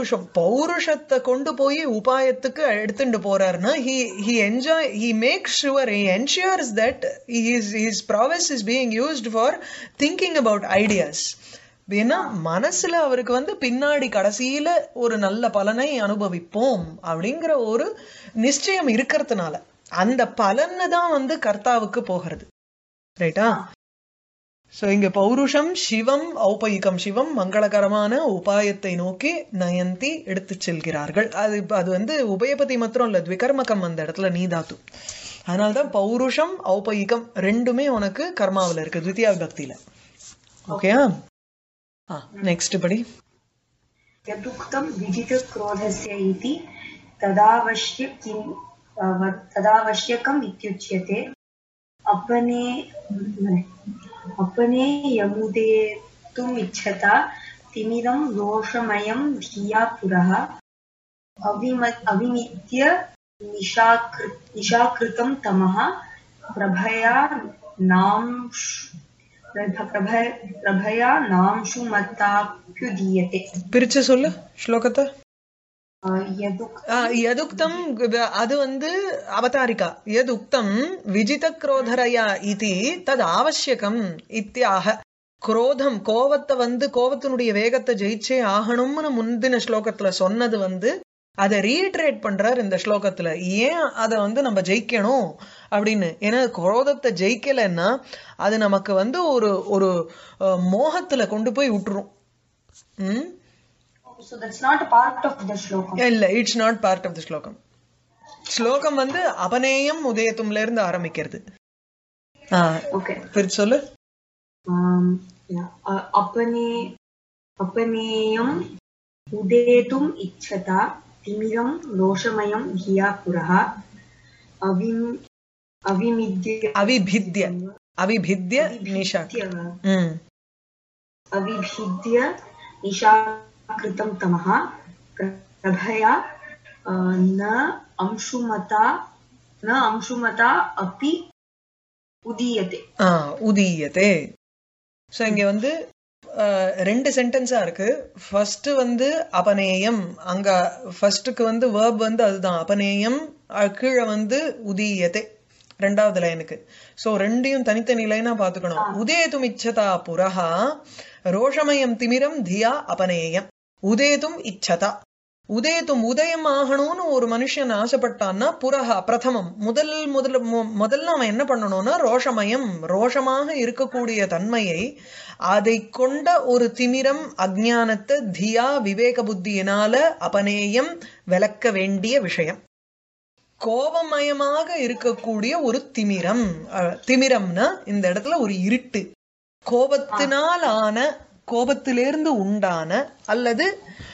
பௌருஷம் பௌருஷத்தை கொண்டு போய் உபாயத்துக்கு எடுத்துட்டு போறாருன்னா he makes sure, he ensures that his prowess is being used for thinking about ideas. ஏன்னா மனசுல அவருக்கு பின்னாடி கடைசியில ஒரு நல்ல பலனை அனுபவிப்போம் அப்படிங்கிற ஒரு நிச்சயம் இருக்கிறதுனால அந்த பலன்னு தான் கர்த்தாவுக்கு போகிறது. ரைட்டா? சோ இங்க பௌருஷம் சிவம் ஔபயிகம், சிவம் மங்களகரமான உபாயத்தை நோக்கி நயந்தி எடுத்து செல்கிறார்கள். அது உபயபதி மாத்திரம் இல்ல, த்விகர்மகம் அந்த இடத்துல நீதாத்து. அதனால்தான் பௌருஷம் ஔபயிகம் ரெண்டுமே உனக்கு கர்மாவில இருக்கு, த்விதியா விபக்தியில. ஓகேயா? நெக்ஸ்ட் படி. யதுக்தம் விஜித க்ரோதஸ்ய இதி ததாவஷ்யகம் இத்யுச்யதே अपने यमुदेतुम् इच्छता तिमिरं रोषमयं धिया पुरः अविमित्य निशाकृतं तमः प्रभया नांशुमताप्युदीयते. பிரிச்சு சொல்லு ஸ்லோகத்தை. யதுக்தம் அது அவதாரிகா. யதுக்தம் விஜித குரோதரயா இதி தது ஆவசியகம் இத்தியாக. குரோதம் கோவத்தை கோவத்தினுடைய வேகத்தை ஜெயிச்சே ஆகணும்னு முந்தின ஸ்லோகத்துல சொன்னது அதை ரீட்ரேட் பண்றார் இந்த ஸ்லோகத்துல. ஏன் அதை நம்ம ஜெயிக்கணும் அப்படின்னு. ஏன்னா குரோதத்தை ஜெயிக்கலன்னா அது நமக்கு ஒரு ஒரு மோகத்துல கொண்டு போய் விட்டுரும். So that's not a part of the shlokam. இல்ல, it's not part of the shlokam. ஸ்லோகம் அபநேயம் உதயத்தும்ல இருந்து ஆரம்பிக்கிறது. ஓகே, பிரிச்சு சொல்லு. अपनेयम् उदेतुम् इच्छता तिमिरं रोषमयं धिया पुरः अविभिद्य निशाकृतं तमः प्रभया न अंशुमता अपि उदीयते. சோ இங்க ரெண்டு சென்டென்ஸா இருக்கு. ஃபர்ஸ்ட் அபநேயம், அங்க ஃபர்ஸ்டுக்கு வேர்ப் அதுதான் அபநேயம், கீழே உதீயதே ரெண்டாவது லைனுக்கு. சோ ரெண்டையும் தனித்தனி லைனா பாத்துக்கணும். உதேதும் இச்சதா புரஹா ரோஷமயம் திமிரம் தியா அபநேயம். உதேதும் இச்சதா, உதயத்தும் உதயம் ஆகணும்னு ஒரு மனுஷன் ஆசைப்பட்டான்னா புரஹா பிரதமம் முதல்ல அவன் என்ன பண்ணணும்னா ரோஷமயம், ரோஷமாக இருக்கக்கூடிய தன்மையை அதை கொண்ட ஒரு திமிரம் அஜ்ஞானத்தை தியா விவேக புத்தியினால அபநேயம் விளக்க வேண்டிய விஷயம். கோபமயமாக இருக்கக்கூடிய ஒரு திமிரம், திமிரம்னா இந்த இடத்துல ஒரு இருட்டு, கோபத்தினால் ஆன, கோபத்திலிருந்து உண்டான அல்லது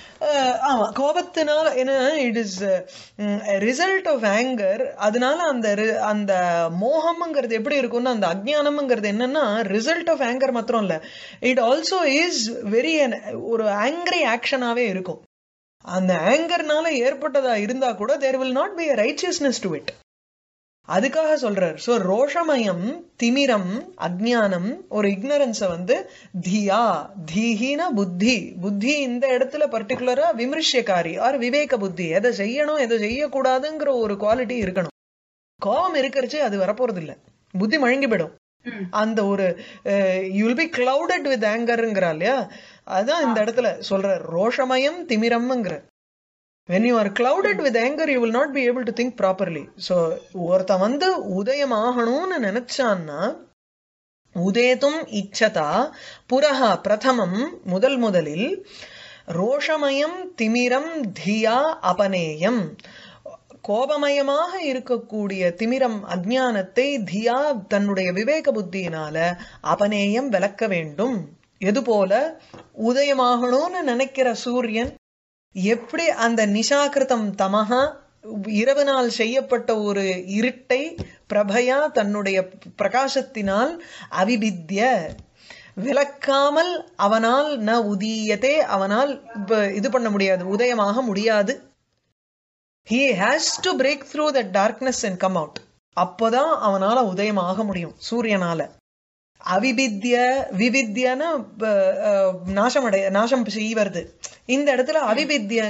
கோபத்தினால, ஏன்னா it is result of anger. அதனால அந்த மோகம்ங்கிறது எப்படி இருக்கும்னா, அந்த அஜ்ஞானம்ங்கிறது என்னன்னா ரிசல்ட் ஆஃப் ஆங்கர் மாத்திரம் இல்ல, இட் ஆல்சோ இஸ் வெரி ஒரு ஆங்கிரி ஆக்ஷனாவே இருக்கும். அந்த ஆங்கர்னால ஏற்பட்டதா இருந்தா கூட there will not be a righteousness to it. அதுக்காக சொல்றார். சோ ரோஷமயம் திமிரம் அஜ்ஞானம், ஒரு இக்னரன்ஸ தியா, தீஹின புத்தி, புத்தி இந்த இடத்துல பர்டிகுலரா விமர்சியக்காரி ஆர் விவேக புத்தி, எதை செய்யணும் எதை செய்யக்கூடாதுங்கிற ஒரு குவாலிட்டி இருக்கணும். கோபம் இருக்கிறச்சு அது வரப்போறது இல்ல, புத்தி மழுங்கி போயிடும். அந்த ஒரு you will be clouded with ஆங்கர்ங்கிறா இல்லையா, அதான் இந்த இடத்துல சொல்ற ரோஷமயம் திமிரம்ங்கிற. when you are clouded with anger you will not be able to think properly. so ஒருத்தன் உதயம் ஆகணும்னு நினைச்சான்னா உதேதும் இச்சதா புரஹா பிரதமம் முதலில் ரோஷமயம் திமிரம் தியா அபநேயம், கோபமயமாக இருக்கக்கூடிய திமிரம் அஜ்ஞானத்தை தியா தன்னுடைய விவேக புத்தியினால அபநேயம் விளக்க வேண்டும். எது போல உதயமாகணும்னு நினைக்கிற சூரியன் எப்படி அந்த நிஷாகிருதம் தமஹா இரவு நாள் செய்யப்பட்ட ஒரு இருட்டை பிரபையா தன்னுடைய பிரகாசத்தினால் அவிபித்ய விளக்காமல் அவனால் ந உதீயதே, அவனால் இது பண்ண முடியாது, உதயமாக முடியாது. he has to break through that darkness and come out. அப்போதான் அவனால உதயமாக முடியும் சூரியனால. அவிபித்ய, விவித்யன நாசம் செய்வது. இந்த இடத்துல அவிபித்ய